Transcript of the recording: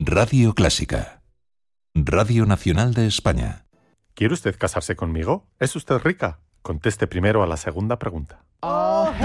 Radio Clásica. Radio Nacional de España. ¿Quiere usted casarse conmigo? ¿Es usted rica? Conteste primero a la segunda pregunta.